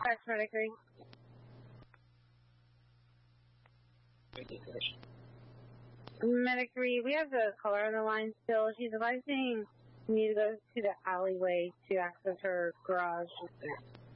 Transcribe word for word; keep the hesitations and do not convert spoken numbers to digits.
Dispatch Medicary. Medicary, we have the caller on the line still. She's advising me to go to the alleyway to access her garage.